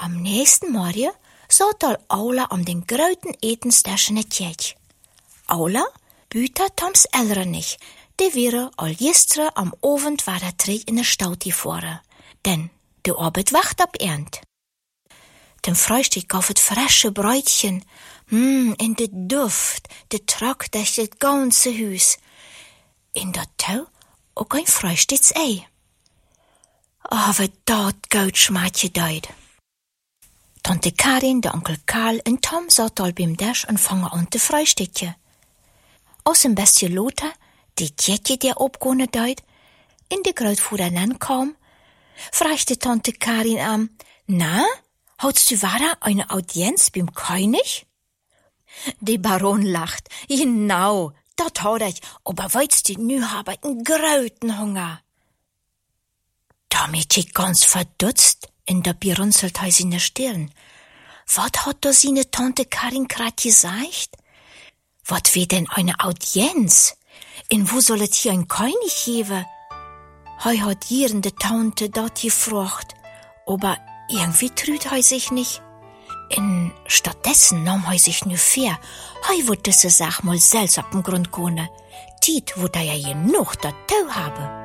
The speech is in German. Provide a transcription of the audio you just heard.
Am nächsten Morgen satt Aula om den groten etenstaschen i tjej. Aula byta Toms äldre nicht. De wäre all gisteren am Abend war der Trick in der Stauti vor. Denn de Arbeit wacht ab Ernt. Dem Frühstück auf het frische Bräutchen. In de Duft, de Trock durch das ganze Hus. In dat Tau ook ein Frühstücksei. Aber dat gut schmaatje deut. Tante Karin, der Onkel Karl und Tom satt all beim Tisch und fangen an zu frühstücken. Aus dem Bestje Lothar, die Tjetje, der abgehende deut, in de Grootvader nan kam, fragte Tante Karin an, na, hast du weiter eine Audienz beim König? Der Baron lacht, genau, dat hat ich, aber weißt du, nu hab ich einen großen Hunger. Damit ich ganz verdutzt, in der berunzelt he seine Stirn. Wat hat da seine Tante Karin grad gesagt? Wat wär denn eine Audienz? In wo soll es hier ein König geben? He hat jirende Tante dat gefragt, aber irgendwie trüht he sich nicht. Stattdessen nahm he sich nur fair. He wollte diese Sache mal selbst ab dem Grund gehen. Tiet, wo da ja genug dat Tau habe.